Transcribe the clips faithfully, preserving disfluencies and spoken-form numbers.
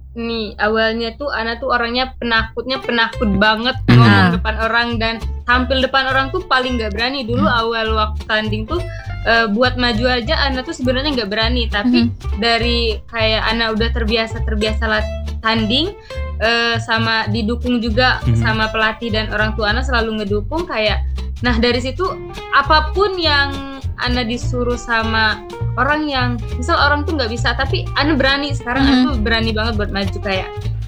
nih awalnya tuh Ana tuh orangnya penakutnya penakut banget Mhm. ngomong depan orang dan tampil depan orang tuh paling nggak berani dulu Mhm. awal waktu tanding tuh eh, buat maju aja Ana tuh sebenarnya nggak berani tapi dari kayak Ana udah terbiasa terbiasa lat tanding eh, sama didukung juga Mhm. sama pelatih dan orang tua Ana selalu ngedukung kayak nah dari situ apapun yang Ana disuruh sama orang yang misal orang tuh nggak bisa tapi Ana berani sekarang Mhm. Ana tuh berani banget buat maju kayak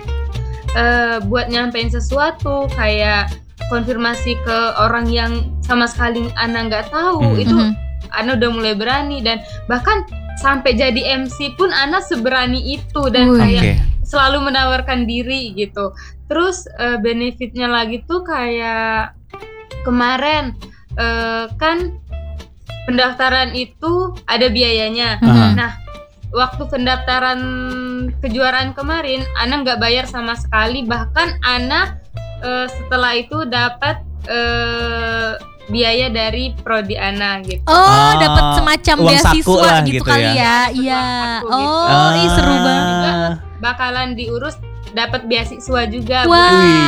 eh, buat nyampein sesuatu kayak konfirmasi ke orang yang sama sekali Ana nggak tahu Mhm. itu Mhm. Ana udah mulai berani dan bahkan sampai jadi M C pun Ana seberani itu dan Wih. kayak Oke. selalu menawarkan diri gitu. Terus eh, benefitnya lagi tuh kayak kemarin eh, kan pendaftaran itu ada biayanya. Aha. Nah, waktu pendaftaran kejuaraan kemarin, Ana nggak bayar sama sekali. Bahkan Ana eh, setelah itu dapat eh, biaya dari prodi Ana gitu. Oh, Ah, dapat semacam uang saku beasiswa lah gitu gitu kali ya. ya. Iya. Saku gitu. Oh, ih seru Ah. banget. Bakalan diurus dapat beasiswa juga. Wow.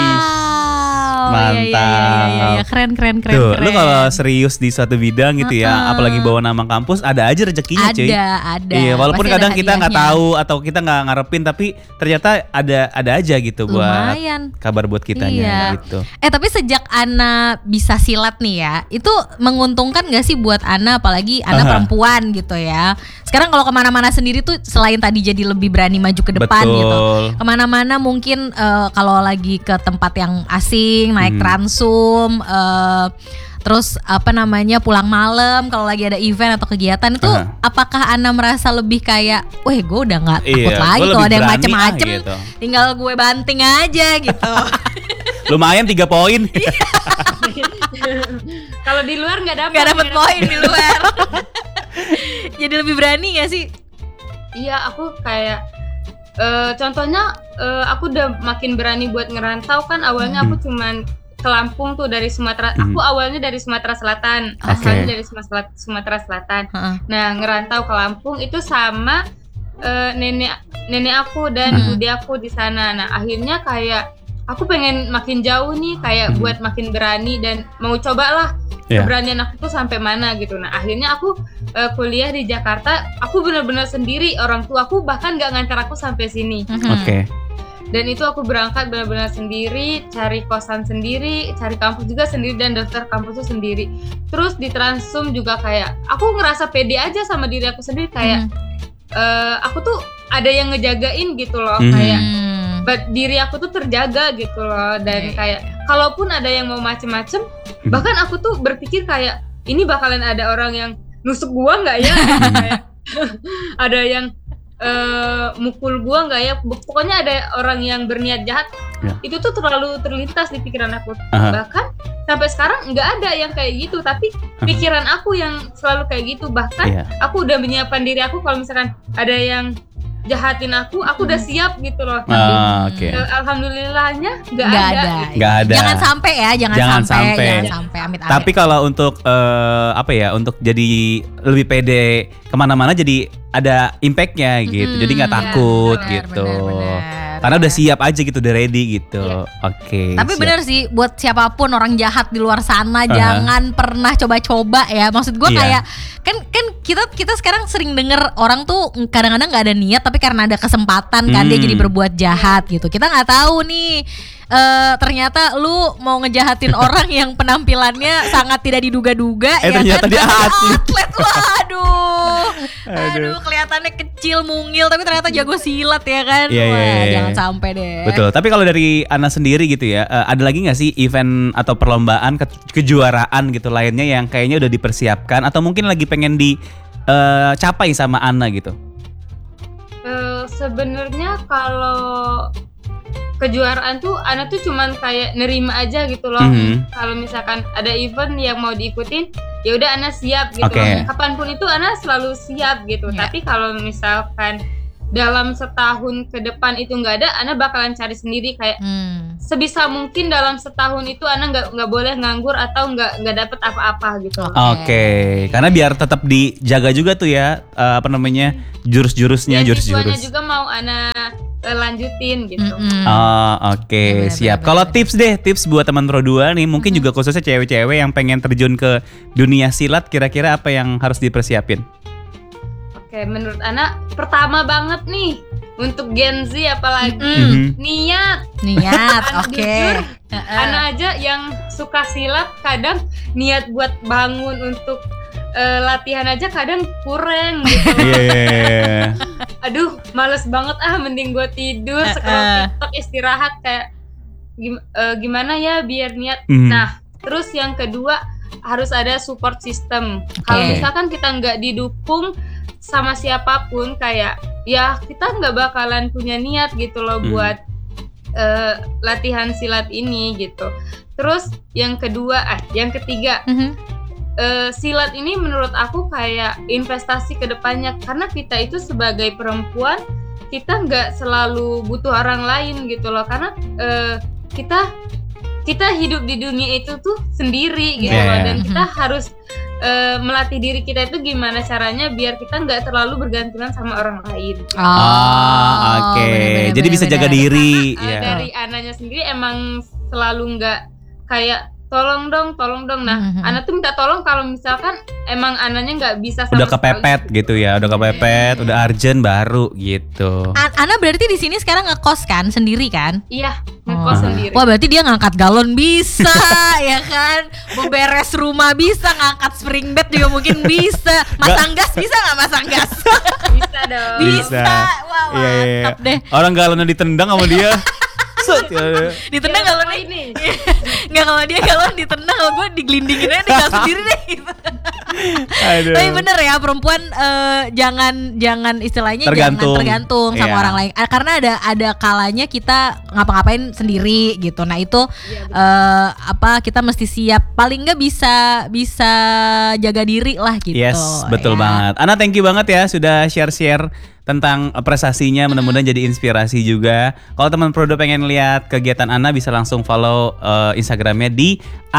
Wih, Iya, iya, iya, iya, iya. mantap. Keren, keren, keren, Tuh, keren. lu kalau serius di suatu bidang gitu ya, Uh-uh. apalagi bawa nama kampus, ada aja rezekinya, cuy. Ada, ada. Iya, walaupun Pasti ada kadang kita nggak hadiahnya. tahu atau kita nggak ngarepin, tapi ternyata ada ada aja gitu buat Lumayan. kabar buat kitanya Iya. gitu. Eh tapi sejak Ana bisa silat nih ya, itu menguntungkan gak sih buat Ana, apalagi Ana Aha. perempuan gitu ya. Sekarang kalau kemana-mana sendiri tuh selain tadi jadi lebih berani maju ke depan Betul. gitu. Kemana-mana mungkin eh, kalau lagi ke tempat yang asing, naik Hmm. transum, eh, terus apa namanya pulang malam kalau lagi ada event atau kegiatan itu, Aha. apakah Ana merasa lebih kayak, weh gue udah nggak takut Iya, lagi gua kalau lebih ada yang berani macem-macem, ah, gitu. tinggal gue banting aja gitu. Lumayan tiga poin. Kalau di luar nggak dapat. Gak dapet poin di luar. Jadi lebih berani gak sih? Iya, aku kayak eh, contohnya eh, aku udah makin berani buat ngerantau kan awalnya Hmm. aku cuman ke Lampung tuh dari Sumatera. Hmm. Aku awalnya dari Sumatera Selatan, Oke. asalnya dari Sumatera, Sumatera Selatan. Heeh. Nah, ngerantau ke Lampung itu sama eh, nenek nenek aku dan Hmm. bude aku di sana. Nah, akhirnya kayak aku pengen makin jauh nih kayak Hmm. buat makin berani dan mau cobalah Iya. keberanian aku tuh sampai mana gitu. Nah akhirnya aku uh, kuliah di Jakarta. Aku benar-benar sendiri. Orang tua aku bahkan nggak ngantar aku sampai sini. Mhm. Oke. Dan itu aku berangkat benar-benar sendiri, cari kosan sendiri, cari kampus juga sendiri dan daftar kampus tuh sendiri. Terus di Transum juga kayak aku ngerasa pede aja sama diri aku sendiri kayak uh, aku tuh ada yang ngejagain gitu loh. Mhm. Kayak Hmm. but diri aku tuh terjaga gitu loh. Dan Iya, kayak kalaupun ada yang mau macem-macem, Mhm. bahkan aku tuh berpikir kayak ini bakalan ada orang yang nusuk gua nggak ya, kayak ada yang eh, mukul gua nggak ya, pokoknya ada orang yang berniat jahat. Ya. Itu tuh terlalu terlintas di pikiran aku. Aha. Bahkan sampai sekarang nggak ada yang kayak gitu, tapi pikiran aku yang selalu kayak gitu. Bahkan Iya. aku udah menyiapkan diri aku kalau misalkan ada yang jahatin aku, aku udah siap gitu loh. Ah, oke. Eh, Alhamdulillahnya nggak Nggak ada. ada. Nggak ada. Jangan sampai ya, jangan, Jangan sampai, sampai. jangan sampai, amit-amit. Tapi kalau untuk eh, apa ya, untuk jadi lebih pede kemana-mana, jadi ada impactnya gitu. Mm-mm, Jadi nggak iya, takut benar, gitu. benar, benar. Karena udah siap aja gitu, udah ready gitu. Iya. Oke. Tapi siap. bener sih, buat siapapun orang jahat di luar sana, Aha. jangan pernah coba-coba ya. Maksud gue Iya. kayak kan kan kita kita sekarang sering denger orang tuh kadang-kadang nggak ada niat, tapi karena ada kesempatan kan dia Hmm. jadi berbuat jahat gitu. Kita nggak tahu nih. eh, ternyata lu mau ngejahatin orang yang penampilannya sangat tidak diduga-duga. Eh, ya ternyata kan? dia atlet. atlet. Waduh, Aduh. aduh, kelihatannya kecil mungil, tapi ternyata jago silat ya kan. Iya, Wah, iya, iya. jangan sampai deh. Betul. Tapi kalau dari Ana sendiri gitu ya, eh, ada lagi nggak sih event atau perlombaan ke- kejuaraan gitu lainnya yang kayaknya udah dipersiapkan atau mungkin lagi pengen dicapai sama Ana gitu? Eh, sebenarnya kalau kejuaraan tuh Ana tuh cuman kayak nerima aja gitu loh. Mhm. Kalau misalkan ada event yang mau diikutin, ya udah Ana siap gitu Oke. loh. Kapanpun itu Ana selalu siap gitu. Iya. Tapi kalau misalkan dalam setahun ke depan itu nggak ada, Ana bakalan cari sendiri kayak Hmm. sebisa mungkin dalam setahun itu Ana nggak nggak boleh nganggur atau nggak nggak dapet apa-apa gitu. Oke. Oke, karena biar tetap dijaga juga tuh ya, eh, apa namanya, jurus-jurusnya, Beasiswanya jurus-jurus. juga mau Ana uh, lanjutin gitu. Mm-mm. Oh, oke, Bener, siap. bener, Kalau bener. tips deh, tips buat teman Pro dua nih, mungkin juga khususnya cewek-cewek yang pengen terjun ke dunia silat, kira-kira apa yang harus dipersiapin? Oke, menurut Ana pertama banget nih untuk Gen Z apalagi Mm-mm. Mhm. niat. Niat, Ana oke. jujur, Heeh. Ana aja yang suka silat kadang niat buat bangun untuk eh, latihan aja kadang kurang gitu. Iya, iya, iya. Aduh, males banget ah, mending gue tidur, scroll Uh-uh. TikTok, istirahat kayak gim- eh, gimana ya biar niat. Mhm. Nah, terus yang kedua harus ada support system. Kalau Oke. misalkan kita nggak didukung sama siapapun, kayak ya kita nggak bakalan punya niat gitu loh Hmm. buat eh, latihan silat ini gitu. Terus yang kedua, ah, yang ketiga, Mhm. eh, silat ini menurut aku kayak investasi ke depannya, karena kita itu sebagai perempuan kita nggak selalu butuh orang lain gitu loh, karena eh, kita kita hidup di dunia itu tuh sendiri gitu Yeah. loh, dan Mhm. kita harus eh, melatih diri kita itu gimana caranya biar kita nggak terlalu bergantungan sama orang lain. Oh, Ah, oke. bener-bener, Jadi bisa jaga bener-bener. diri. Eh, Iya. dari Ananya sendiri emang selalu nggak kayak tolong dong, tolong dong. Nah, Mhm. Ana tuh minta tolong kalau misalkan emang Ananya nggak bisa sama Udah kepepet sekali. gitu ya, udah kepepet, udah urgent baru gitu. An- Ana berarti di sini sekarang ngekos kan sendiri kan? Iya, ngekos Oh. sendiri. Wah berarti dia ngangkat galon bisa ya kan, mau beres rumah bisa, ngangkat spring bed juga mungkin bisa, masang gas bisa nggak masang gas? Bisa dong. Bisa. Wah Iya, iya, iya. mantap deh. Orang galonnya ditendang sama dia. Set, ya. Ditendang Biar kalau apa nih, ini? nggak kalau dia galon ditendang, kalau gue digelindingin aja tinggal sendiri deh. Gitu. Aduh. Tapi bener ya perempuan eh, jangan jangan istilahnya Tergantung. jangan tergantung sama Iya. orang lain. Ah, karena ada ada kalanya kita ngapa-ngapain sendiri gitu. Nah itu Iya, betul. eh, apa kita mesti siap. Paling nggak bisa bisa jaga diri lah gitu. Yes, betul ya. banget. Ana thank you banget ya sudah share-share tentang eh, prestasinya, mudah-mudahan jadi inspirasi juga. Kalau teman Prodo pengen lihat kegiatan Ana bisa langsung follow eh, Instagramnya di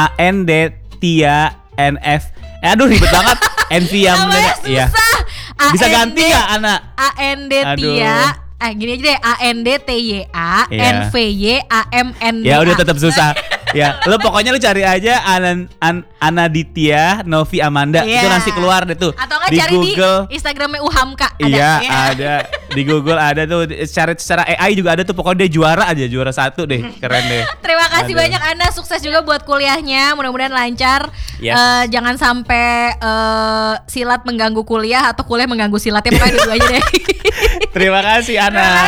andtianf. Eh, aduh ribet banget. Envia Namanya ya. susah. Bisa A N D ganti nggak Ana? A N D Aduh. Tia. Eh gini aja deh, A N D T Y A Iya. N V Y A M N D A. Ya udah tetap susah. Ya, lu pokoknya lu cari aja Anan An, Anaditya Novi Amanda. Iya. Itu nanti keluar deh tuh. Atau nggak di cari Google. di Instagramnya Uhamka ada. Iya, ya. ada di Google ada tuh. Secara secara A I juga ada tuh. Pokoknya dia juara aja, juara satu deh. Keren deh. Terima kasih Aduh. banyak Ana, sukses juga buat kuliahnya, mudah-mudahan lancar. Yes. Eh, jangan sampai eh, silat mengganggu kuliah atau kuliah mengganggu silatnya, pokoknya dulu aja deh. Terima kasih Ana.